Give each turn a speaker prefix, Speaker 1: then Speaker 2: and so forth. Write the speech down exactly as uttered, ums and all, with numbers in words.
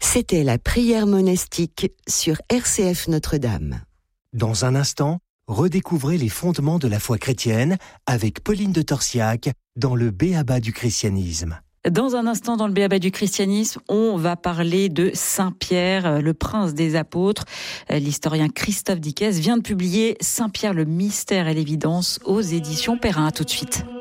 Speaker 1: C'était la prière monastique sur R C F Notre-Dame.
Speaker 2: Dans un instant, redécouvrez les fondements de la foi chrétienne avec Pauline de Torsiac dans le B.A.B.A. du christianisme.
Speaker 3: Dans un instant, dans le B.A.B.A. du christianisme, on va parler de Saint Pierre, le prince des apôtres. L'historien Christophe Dickès vient de publier Saint Pierre, le mystère et l'évidence aux éditions Perrin. À tout de suite.